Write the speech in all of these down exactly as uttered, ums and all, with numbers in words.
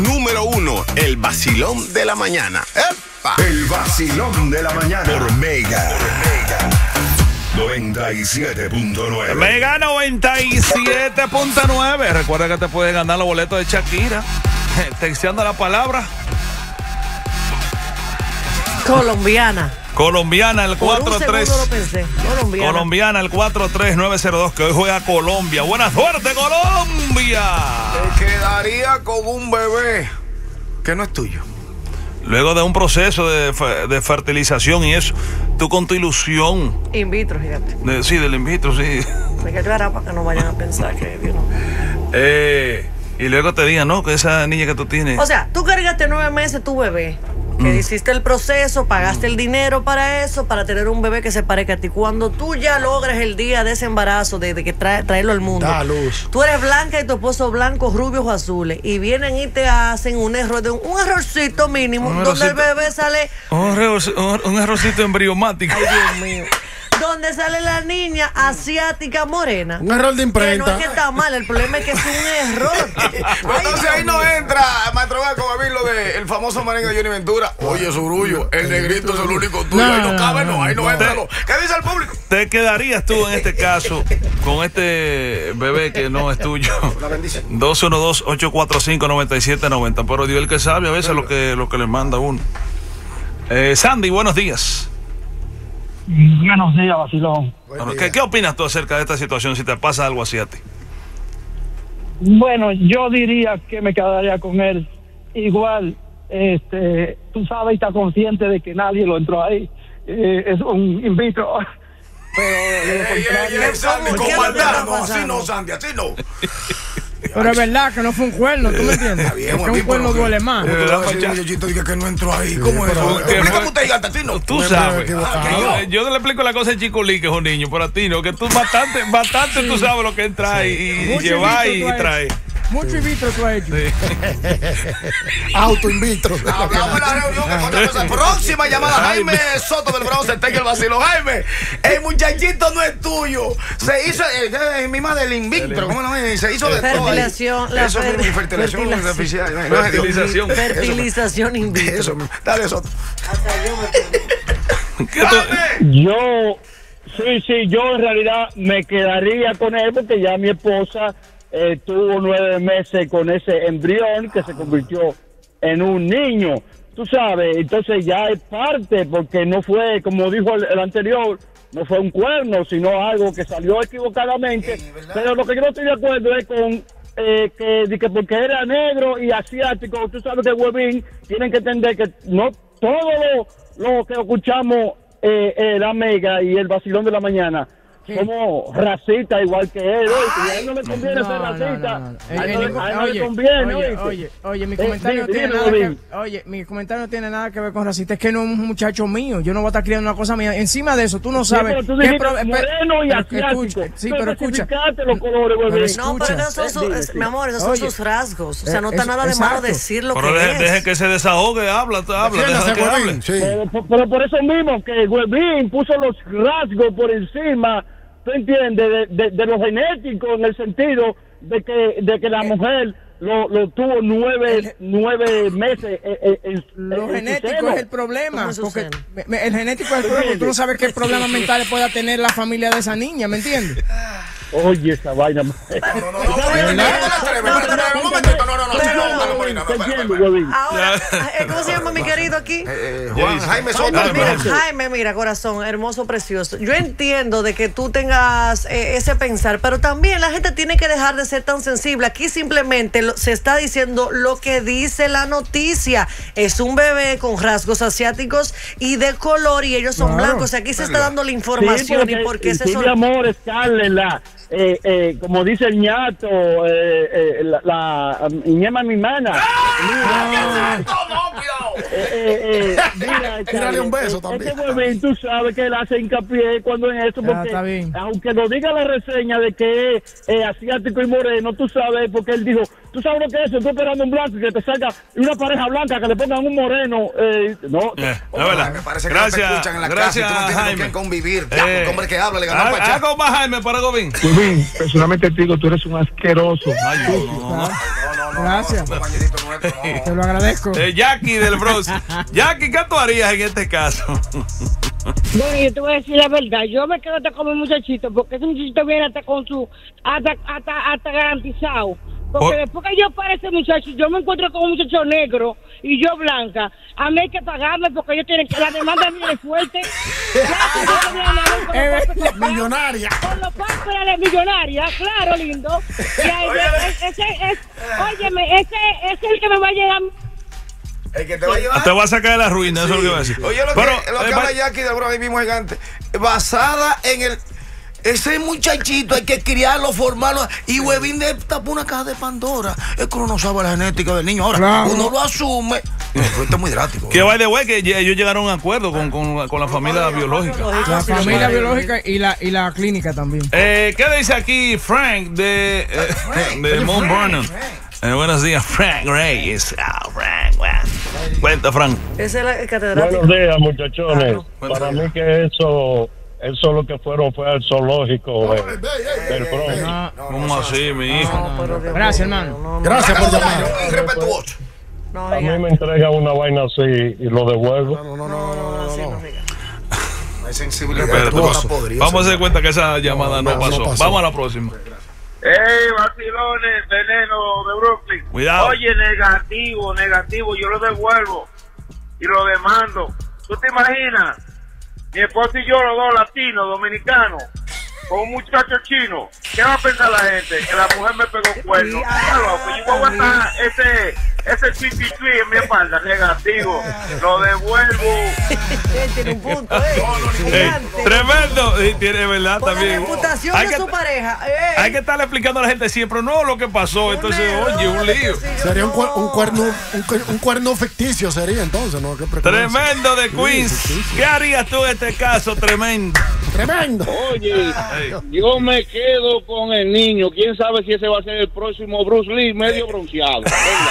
Número uno, el vacilón de la mañana. ¡Epa! El vacilón de la mañana por Mega. noventa y siete punto nueve. Mega noventa y siete punto nueve. Recuerda que te puedes ganar los boletos de Shakira. Texteando la palabra colombiana. Colombiana, el cuatro tres. Lo pensé. Colombiana. Colombiana, el cuatro tres nueve cero dos, que hoy juega Colombia. Buena suerte, Colombia. Te quedaría con un bebé que no es tuyo. Luego de un proceso de, de fertilización y eso, tú con tu ilusión. In vitro, fíjate. De, sí, del in vitro, sí. Hay que aclarar para que no vayan a pensar que you know. Eh, y luego te digan, no, que esa niña que tú tienes. O sea, tú cargaste nueve meses tu bebé. Que hiciste el proceso, pagaste el dinero para eso, para tener un bebé que se parezca a ti. Cuando tú ya logres el día de ese embarazo, de, de que trae, traerlo al mundo, da luz. Tú eres blanca y tu esposo blanco, rubios o azules, y vienen y te hacen un error, de un, un errorcito mínimo, un donde errorcito, el bebé sale... Un, error, un, un errorcito embriomático. Ay, Dios mío. Donde sale la niña asiática morena. Un error de imprenta. Que no es que está mal, el problema es que es un error. Pero entonces ahí no entra, maestro Gaco, a ver lo de el famoso merengue de Johnny Ventura. Oye, Surullo, el negrito es el único tuyo. No, ahí no cabe, no, ahí no, no. entra. No. ¿Qué dice el público? ¿Te quedarías tú en este caso con este bebé que no es tuyo? Una bendición. dos uno dos, ocho cuatro cinco, nueve siete nueve cero. Pero Dios el que sabe a veces lo que, lo que le manda a uno. Eh, Sandy, buenos días. Buenos días, vacilón. Bueno, ¿qué, ¿Qué opinas tú acerca de esta situación si te pasa algo así a ti? Bueno, yo diría que me quedaría con él. Igual, este, tú sabes y estás consciente de que nadie lo entró ahí. Eh, es un in vitro. Pero de lo contrario, Ey, ey, Sandy, ¿Qué con es lo que maldad, está no, así pasando? no, Sandy, así no. Pero es verdad que no fue un cuerno, ¿tú me entiendes? Está bien, Porque Juan, un cuerno pero- duele más. ¿Cómo tú Eh, le vas a decir a ya. un muchachito diga que no entró ahí? ¿Cómo es eso? pero- Explícame usted, gigante, a ti no. Tú Me sabes. veo equivocado. Ah, yo, yo le explico la cosa a Chico Lee, que es un niño, pero a ti no, que tú bastante, bastante tú sabes lo que él trae y, y Mucho lleva in vitro y tú has trae. hecho. Mucho in vitro tú has hecho. Auto in vitro. Hablamos en la reunión que otra cosa. Próxima llamada, Jaime Soto del Bronce, está en el vacilo. Jaime, el muchachito no es tuyo. Se hizo, eh, eh, misma del in vitro, ¿cómo no es? Se hizo de todo. Fertilización, la Eso fer- mismo, y fertilización fertilización. artificial. No, no, no, Fertilización. Fertilización in vitro. Eso mismo. Dale, Soto. Hasta yo me... ¿Qué tú- yo, sí, sí, yo en realidad me quedaría con él porque ya mi esposa eh, tuvo nueve meses con ese embrión que se convirtió en un niño. Tú sabes, entonces ya es parte, porque no fue, como dijo el, el anterior, no fue un cuerno, sino algo que salió equivocadamente. Pero lo que yo no estoy de acuerdo es con eh, que, de que porque era negro y asiático, tú sabes que Huevín tienen que entender que no todo lo, lo que escuchamos eh, eh, la Mega y el vacilón de la mañana somos racistas igual que él, oye, y a él no le conviene No, ser no, racista, no, no. a él no, Eh, le- a él no oye, le conviene, oye, oíste. oye, oye, mi Eh, comentario no di- tiene dime, nada que, Huevín. oye, mi comentario no tiene nada que ver con racista, es que no es un muchacho mío, yo no voy a estar criando una cosa mía. Encima de eso, tú no Sí, sabes. pero tú qué dijiste pro- pe- moreno y pero asiático. escucha, sí, Tú pero escucha. especificaste los colores, Pero Huevín. No, pero Escucha. esos son sus, Eh, es- mi amor, esos son Oye, sus rasgos. O sea, no eh, está es- nada de malo exacto. decir lo Pero que deje, es. deje que se desahogue, habla, habla, deja Defiéndase, que hable. Huevín. Sí. Pero, por- pero por eso mismo que Huevín puso los rasgos por encima, ¿tú entiendes? De, de, de lo genético, en el sentido de que de que la mujer lo, lo tuvo nueve, El- nueve meses eh, eh, en, Lo en su genético seno. es el problema. ¿Cómo su Porque seno? me- me- el genético es el problema. Tú no sabes qué problemas mentales pueda tener la familia de esa niña, ¿me entiendes? Oye, esa vaina. No, no, no, no, no, no, un momentito, no, no, no, Pero- no, no, Molina, no, ¿Te espera, entiendes, espera. Huevín? Ahora, eh, ¿cómo se llama mi querido aquí? Eh, eh, Juan, Jaime Soto. Mira, Jaime. Jaime, mira, corazón, hermoso, precioso. Yo entiendo de que tú tengas eh, ese pensar, pero también la gente tiene que dejar de ser tan sensible. Aquí simplemente lo- se está diciendo lo que dice la noticia. Es un bebé con rasgos asiáticos y de color y ellos son Claro. blancos. Aquí se está dando la información y porque ese sí, son... mi amor, Scarlett, la, eh, eh, como dice el ñato, eh, eh, la, la um, Iñema mi mana. Eh, eh, eh, mira, Tírale un beso eh, también. Este Huevín, tú sabes que él hace hincapié cuando en eso, Ah, porque está bien. aunque lo diga la reseña de que es eh, asiático y moreno, tú sabes, porque él dijo, tú sabes lo que es eso, estoy esperando un blanco y que te salga una pareja blanca, que le pongan un moreno, eh, no. Eh, Oye, es verdad. me parece que Gracias, no te escuchan en la gracias, casa y tú no tienes con Jaime. quién convivir. Ya, Eh, porque hombre que habla, le ganó ha- Pachá. Algo más, Jaime, para Gobín. Huevín, personalmente te digo, tú eres un asqueroso. Ay, no, no, no. No, no, no, Gracias. no, compañerito nuestro. Te lo agradezco. Eh, Jackie del Bronx. Jackie, ¿qué tú harías en este caso? Bueno, yo te voy a decir la verdad. Yo me quedo hasta como muchachito, porque ese muchachito viene hasta con su. hasta, hasta, hasta garantizado. Porque Por... después que yo para ese muchacho, yo me encuentro con un muchacho negro y yo blanca, a mí hay que pagarme porque ellos tienen que. La demanda viene fuerte. Millonaria. Con los papeles millonaria, claro, lindo. Y ahí, ese, ese, ese, óyeme, ese, ese es el que me va a llegar. El que te va a llevar. Te va a sacar de la ruina, Sí. eso es lo que voy a decir. Oye, lo Pero, que, lo que eh, habla va- Jackie del Bronx, ahí mismo gigante, basada en el. Ese muchachito hay que criarlo, formarlo. Y Huevín de tapó una caja de Pandora. Es que uno no sabe la genética del niño. Ahora, Claro. uno lo asume. No, esto es muy drástico. Que by the way, que ya- ellos llegaron a un acuerdo con, con, con la familia biológica. La familia biológica y la, y la clínica también. Eh, ¿Qué dice aquí Frank de, eh, de Mount Vernon? Eh, buenos días, Frank Reyes. Ah, Frank, bueno. Cuenta, Frank. Ese es el catedrático. Buenos días, muchachones. Buenos Para días. mí que eso, eso lo que fueron fue al zoológico de- del Bronx. No, ¿Cómo así, mi hijo? No, pero Dios Gracias, mío, hermano. no, no, Gracias por Acabo de llamar. llamar, irrespetuoso. No, A mí diga. me entregan una vaina así y lo devuelvo. No, no, no, no, no, Sí, no. no diga. No hay sensibilidad. Espérate, Esto vamos, está podrido, vamos a hacer señor. cuenta que esa llamada no, no, no pasó. pasó. Vamos a la próxima. ¡Ey, vacilones, veneno de Brooklyn! Cuidado. Oye, negativo, negativo, yo lo devuelvo y lo demando. ¿Tú te imaginas? Mi esposo y yo, los dos latinos, dominicanos, con un muchacho chino. ¿Qué va a pensar la gente? Que la mujer me pegó cuerno. Ya, Claro, pues yo voy a aguantar ese, ese chichichi en mi espalda, negativo. Lo devuelvo. Él tiene un punto, eh. Ey, Gigante. tremendo. Sí, tiene verdad Por la también. reputación Hay de que, su pareja. eh. hay que estarle explicando a la gente siempre, no lo que pasó. Entonces, error oye, un que lío. sí, Sería un, no. cuer- un cuerno un, cuer- un cuerno ficticio sería entonces, ¿no? Qué precoz. Tremendo de Queens. ¿Qué harías tú en este caso? Tremendo. Tremendo. Oye, yo me quedo con el niño. ¿Quién sabe si ese va a ser el próximo Bruce Lee medio bronceado?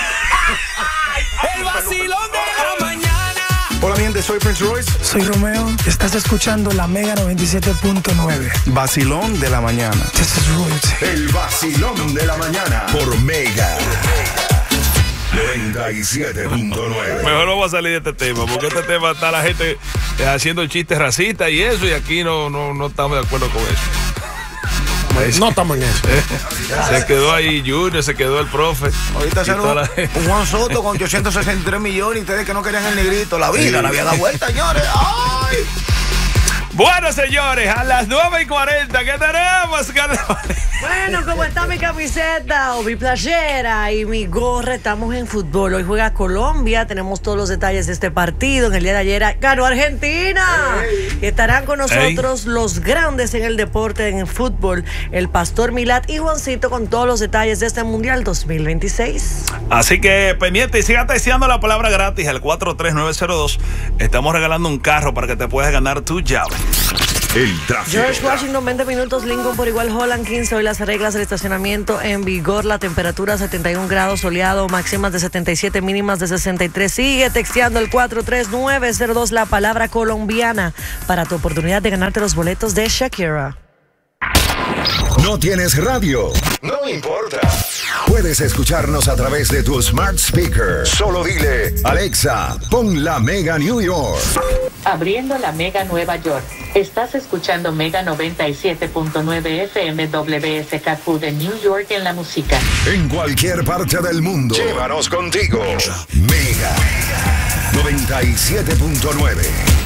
El vacilón de la mañana. Hola, mi gente, soy Prince Royce. Soy Romeo. Estás escuchando la Mega noventa y siete punto nueve. Vacilón de la mañana. This is Royce. El vacilón de la mañana por Mega noventa y siete punto nueve. Mejor vamos a salir de este tema, porque este tema está la gente eh, haciendo chistes racistas y eso, y aquí no, no, no estamos de acuerdo con eso. No estamos en eso. Se quedó ahí Junior, se quedó el profe. Ahorita y se toda la un, gente. un Juan Soto con ochocientos sesenta y tres millones y ustedes que no querían el negrito. La vida, la había dado vuelta, señores. ¡Ay! Bueno, señores, a las nueve y cuarenta, ¿qué tenemos, Carlos? Bueno, ¿cómo está mi camiseta o mi playera y mi gorra? Estamos en fútbol. Hoy juega Colombia. Tenemos todos los detalles de este partido. En el día de ayer ganó Argentina. Y estarán con nosotros los grandes en el deporte, en el fútbol. El Pastor Milat y Juancito con todos los detalles de este Mundial dos mil veintiséis. Así que pendiente y siga testeando la palabra gratis al cuatro tres nueve cero dos. Estamos regalando un carro para que te puedas ganar tu llave. El tráfico. George Washington, veinte minutos. Lincoln por igual, Holland, quince. Hoy las reglas del estacionamiento en vigor. La temperatura setenta y un grados, soleado, máximas de setenta y siete, mínimas de sesenta y tres. Sigue texteando el cuatro tres nueve cero dos la palabra colombiana para tu oportunidad de ganarte los boletos de Shakira. ¿No tienes radio? No importa. Puedes escucharnos a través de tu smart speaker. Solo dile, Alexa, pon la Mega New York. Abriendo la Mega Nueva York. Estás escuchando Mega noventa y siete punto nueve F M W S K Q de New York en la música. En cualquier parte del mundo. Llévanos contigo. Mega noventa y siete punto nueve.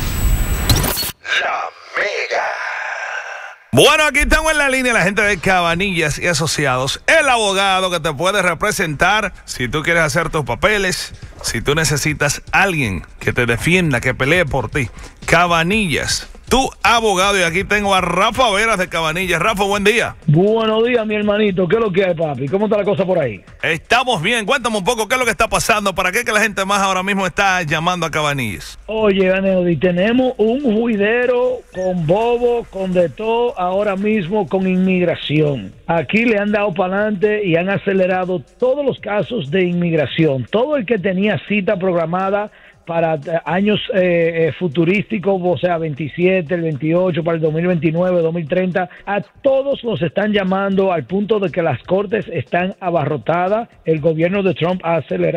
La Mega. Bueno, aquí estamos en la línea la gente de Cabanillas y Asociados, el abogado que te puede representar si tú quieres hacer tus papeles, si tú necesitas a alguien que te defienda, que pelee por ti. Cabanillas, tu abogado, y aquí tengo a Rafa Veras de Cabanillas. Rafa, buen día. Buenos días, mi hermanito. ¿Qué es lo que hay, papi? ¿Cómo está la cosa por ahí? Estamos bien, cuéntame un poco qué es lo que está pasando, para qué que la gente más ahora mismo está llamando a Cabanillas. Oye, Aneudi, tenemos un juidero con bobo, con de todo, ahora mismo con inmigración. Aquí le han dado para adelante y han acelerado todos los casos de inmigración. Todo el que tenía cita programada para años eh, eh, futurísticos, o sea, veintisiete, el veintiocho, para el dos mil veintinueve, dos mil treinta, a todos los están llamando al punto de que las cortes están abarrotadas. El gobierno de Trump ha acelerado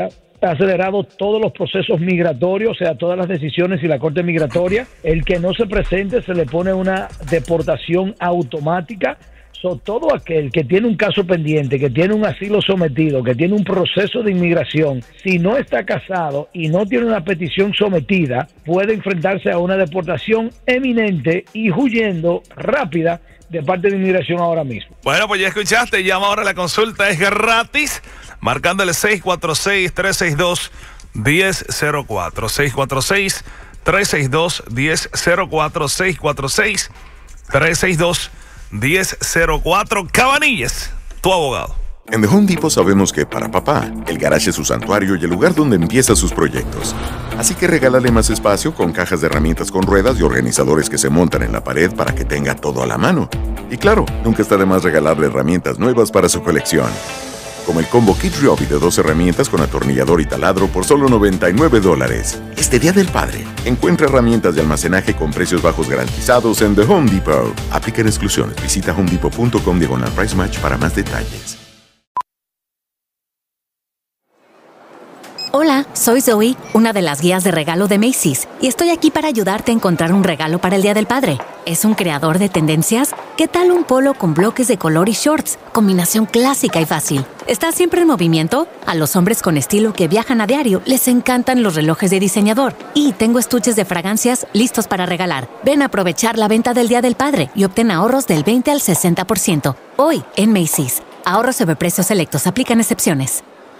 ha acelerado todos los procesos migratorios, o sea, todas las decisiones y la Corte Migratoria. El que no se presente se le pone una deportación automática. So, todo aquel que tiene un caso pendiente, que tiene un asilo sometido, que tiene un proceso de inmigración, si no está casado y no tiene una petición sometida, puede enfrentarse a una deportación eminente y huyendo rápida de parte de inmigración ahora mismo. Bueno, pues ya escuchaste, llama ahora, la consulta es gratis, marcándole seis cuatro seis, tres seis dos, uno cero cero cuatro, seis cuatro seis, tres seis dos, uno cero cero cuatro, seis cuatro seis, tres seis dos, uno cero cero cuatro. Cabanillas, tu abogado. En The Home Depot sabemos que para papá, el garage es su santuario y el lugar donde empieza sus proyectos. Así que regálale más espacio con cajas de herramientas con ruedas y organizadores que se montan en la pared para que tenga todo a la mano. Y claro, nunca está de más regalarle herramientas nuevas para su colección. Como el combo Kid Ryobi de dos herramientas con atornillador y taladro por solo noventa y nueve dólares. Este Día del Padre, encuentra herramientas de almacenaje con precios bajos garantizados en The Home Depot. Aplican exclusiones. Visita homedepot.com diagonal price match para más detalles. Hola, soy Zoe, una de las guías de regalo de Macy's, y estoy aquí para ayudarte a encontrar un regalo para el Día del Padre. ¿Es un creador de tendencias? ¿Qué tal un polo con bloques de color y shorts? Combinación clásica y fácil. ¿Está siempre en movimiento? A los hombres con estilo que viajan a diario les encantan los relojes de diseñador. Y tengo estuches de fragancias listos para regalar. Ven a aprovechar la venta del Día del Padre y obtén ahorros del veinte al sesenta por ciento. Hoy en Macy's. Ahorros sobre precios selectos. Aplican excepciones.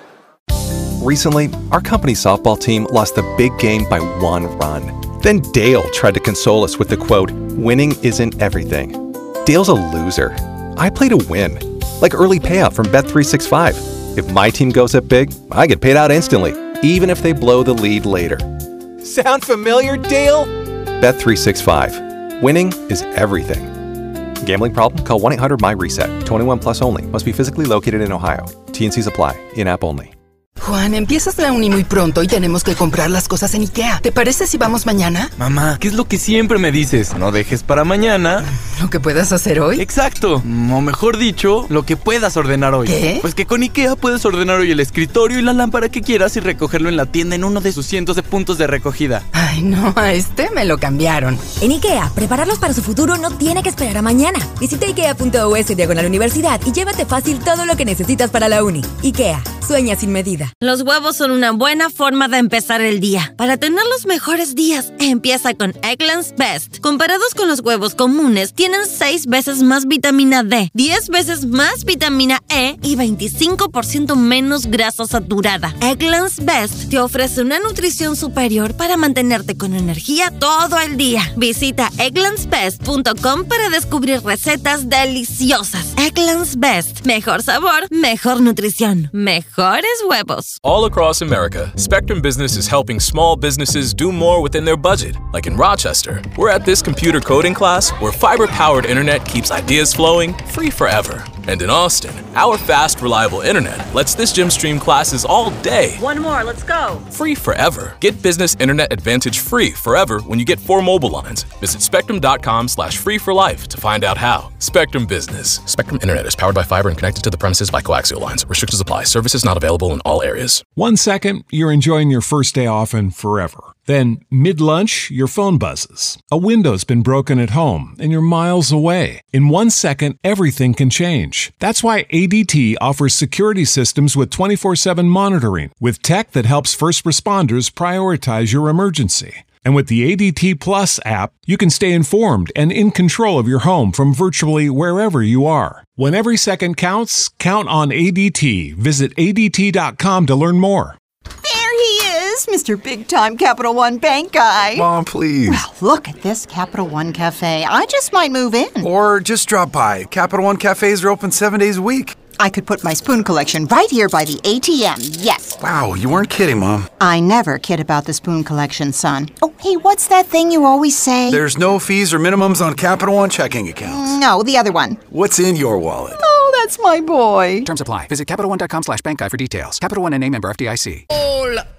Recently, our company's softball team lost a big game by one run. Then Dale tried to console us with the quote, "Winning isn't everything." Dale's a loser. I play to win. Like early payout from Bet three sixty-five. If my team goes up big, I get paid out instantly, even if they blow the lead later. Sound familiar, Dale? Bet three sixty-five. Winning is everything. Gambling problem? Call one eight hundred M Y reset. twenty-one plus only. Must be physically located in Ohio. T and C's apply. In-app only. Juan, empiezas la uni muy pronto y tenemos que comprar las cosas en IKEA. ¿Te parece si vamos mañana? Mamá, ¿qué es lo que siempre me dices? No dejes para mañana ¿lo que puedas hacer hoy? Exacto, o mejor dicho, lo que puedas ordenar hoy. ¿Qué? Pues que con IKEA puedes ordenar hoy el escritorio y la lámpara que quieras y recogerlo en la tienda en uno de sus cientos de puntos de recogida. Ay, no, a este me lo cambiaron. En IKEA, prepararlos para su futuro no tiene que esperar a mañana. Visita ikea.us diagonal universidad y llévate fácil todo lo que necesitas para la uni. IKEA, sueña sin medida. Los huevos son una buena forma de empezar el día. Para tener los mejores días, empieza con Eggland's Best. Comparados con los huevos comunes, tienen seis veces más vitamina D, diez veces más vitamina E y veinticinco por ciento menos grasa saturada. Eggland's Best te ofrece una nutrición superior para mantenerte con energía todo el día. Visita egglands best punto com para descubrir recetas deliciosas. Eggland's Best. Mejor sabor, mejor nutrición, mejores huevos. All across America, Spectrum Business is helping small businesses do more within their budget. Like in Rochester, we're at this computer coding class where fiber-powered internet keeps ideas flowing free forever. And in Austin, our fast, reliable internet lets this gym stream classes all day. One more, let's go. Free forever. Get Business Internet Advantage free forever when you get four mobile lines. Visit spectrum.com slash free for life to find out how. Spectrum Business. Spectrum Internet is powered by fiber and connected to the premises by coaxial lines. Restrictions apply. Services not available in all areas. One second, you're enjoying your first day off and forever. Then, mid-lunch, your phone buzzes. A window's been broken at home, and you're miles away. In one second, everything can change. That's why A D T offers security systems with twenty-four seven monitoring, with tech that helps first responders prioritize your emergency. And with the A D T Plus app, you can stay informed and in control of your home from virtually wherever you are. When every second counts, count on A D T. Visit A D T dot com to learn more. There he is, Mister Big Time Capital One Bank guy. Mom, please. Well, look at this Capital One Cafe. I just might move in. Or just drop by. Capital One Cafes are open seven days a week. I could put my spoon collection right here by the A T M, yes. Wow, you weren't kidding, Mom. I never kid about the spoon collection, son. Oh, hey, what's that thing you always say? There's no fees or minimums on Capital One checking accounts. No, the other one. What's in your wallet? Oh, that's my boy. Terms apply. Visit CapitalOne.com slash bank guide for details. Capital One and A member F D I C. Hola.